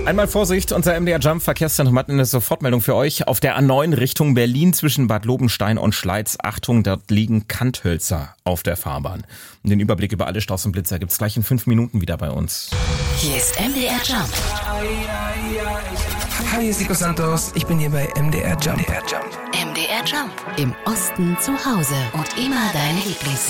Einmal Vorsicht, unser MDR Jump Verkehrszentrum hat eine Sofortmeldung für euch. Auf der A9 Richtung Berlin zwischen Bad Lobenstein und Schleiz. Achtung, dort liegen Kanthölzer auf der Fahrbahn. Und den Überblick über alle Staus und Blitzer gibt's gleich in 5 Minuten wieder bei uns. Hier ist MDR Jump. Hi, hier ist Nico Santos. Ich bin hier bei MDR Jump. MDR Jump. Im Osten zu Hause und immer deine Lieblingshits.